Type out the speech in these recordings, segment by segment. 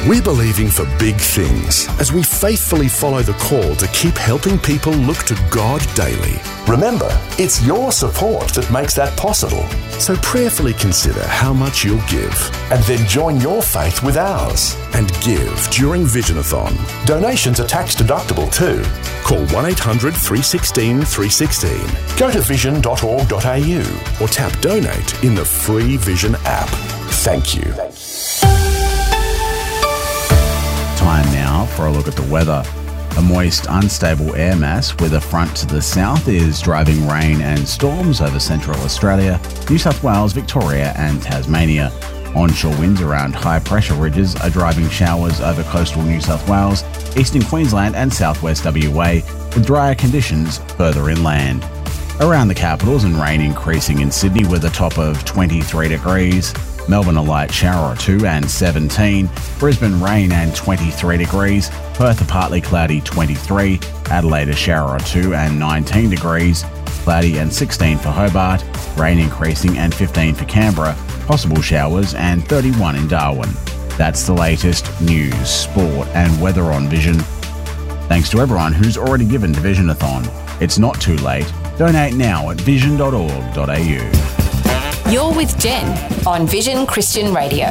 We're believing for big things as we faithfully follow the call to keep helping people look to God daily. Remember, it's your support that makes that possible. So prayerfully consider how much you'll give. And then join your faith with ours. And give during Visionathon. Donations are tax deductible too. Call 1-800-316-316. Go to vision.org.au. Or tap donate in the free Vision app. Thank you. Time now for a look at the weather. A moist, unstable air mass with a front to the south is driving rain and storms over central Australia, New South Wales, Victoria and Tasmania. Onshore winds around high-pressure ridges are driving showers over coastal New South Wales, eastern Queensland and southwest WA, with drier conditions further inland. Around the capitals and rain increasing in Sydney with a top of 23 degrees. Melbourne a light shower or two and 17. Brisbane rain and 23 degrees. Perth a partly cloudy 23. Adelaide a shower or two and 19 degrees. Cloudy and 16 for Hobart. Rain increasing and 15 for Canberra. Possible showers and 31 in Darwin. That's the latest news, sport and weather on Vision. Thanks to everyone who's already given to Visionathon. It's not too late. Donate now at vision.org.au. You're with Jen on Vision Christian Radio.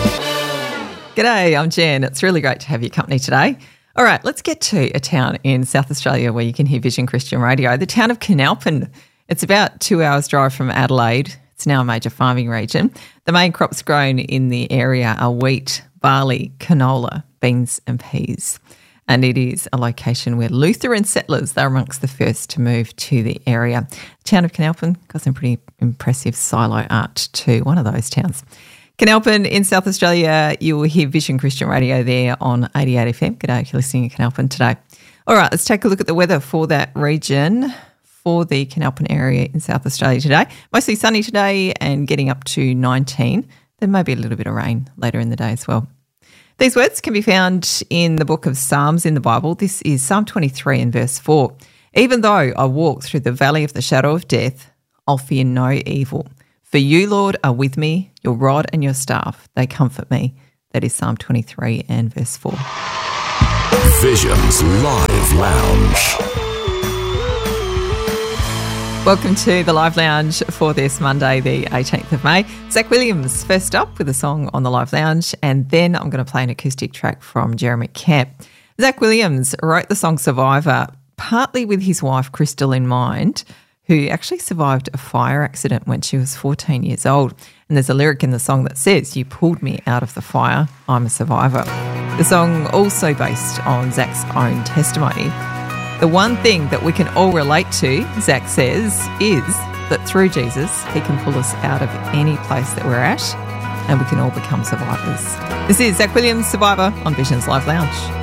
G'day, I'm Jen. It's really great to have your company today. All right, let's get to a town in South Australia where you can hear Vision Christian Radio, the town of Kinalpin. It's about 2 hours drive from Adelaide. It's now a major farming region. The main crops grown in the area are wheat, barley, canola, beans and peas. And it is a location where Lutheran settlers, they're amongst the first to move to the area. The town of Kinalpin got some pretty impressive silo art too, one of those towns. Kinalpin in South Australia, you will hear Vision Christian Radio there on 88 FM. G'day if you're listening in Kinalpin today. All right, let's take a look at the weather for that region, for the Kinalpin area in South Australia today. Mostly sunny today and getting up to 19. There may be a little bit of rain later in the day as well. These words can be found in the book of Psalms in the Bible. This is Psalm 23 and verse 4. Even though I walk through the valley of the shadow of death, I'll fear no evil. For you, Lord, are with me. Your rod and your staff, they comfort me. That is Psalm 23 and verse 4. Vision's Live Lounge. Welcome to the Live Lounge for this Monday, the 18th of May. Zach Williams first up with a song on the Live Lounge, and then I'm going to play an acoustic track from Jeremy Camp. Zach Williams wrote the song Survivor partly with his wife Crystal in mind, who actually survived a fire accident when she was 14 years old. And there's a lyric in the song that says, "You pulled me out of the fire, I'm a survivor." The song also based on Zach's own testimony. The one thing that we can all relate to, Zach says, is that through Jesus, he can pull us out of any place that we're at and we can all become survivors. This is Zach Williams, Survivor on Vision's Live Lounge.